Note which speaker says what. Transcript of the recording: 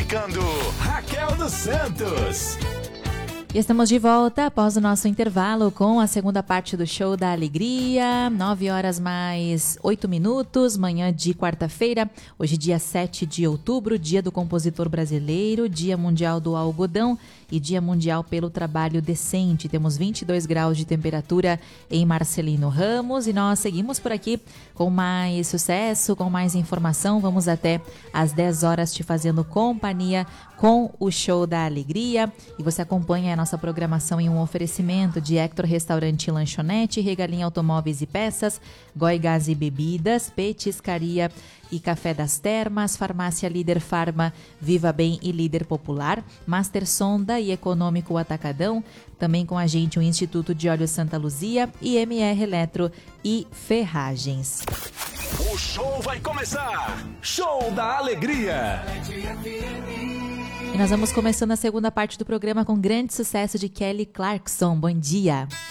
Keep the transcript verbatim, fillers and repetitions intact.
Speaker 1: apresentando Raquel dos Santos.
Speaker 2: E estamos de volta após o nosso intervalo com a segunda parte do Show da Alegria, nove horas mais oito minutos, manhã de quarta-feira, hoje dia sete de outubro, dia do compositor brasileiro, dia mundial do algodão e dia mundial pelo trabalho decente. Temos vinte e dois graus de temperatura em Marcelino Ramos e nós seguimos por aqui com mais sucesso, com mais informação. Vamos até às dez horas te fazendo companhia com o Show da Alegria e você acompanha a nossa programação em um oferecimento de Hector Restaurante e Lanchonete, Regalinha Automóveis e Peças, Goi Gás e Bebidas, Petiscaria e Café das Termas, Farmácia Líder Farma, Viva Bem e Líder Popular, Master Sonda e Econômico Atacadão, também com a gente o Instituto de Óleo Santa Luzia e M R Eletro e Ferragens.
Speaker 1: O show vai começar! Show da Alegria!
Speaker 2: E nós vamos começando a segunda parte do programa com grande sucesso de Kelly Clarkson. Bom dia!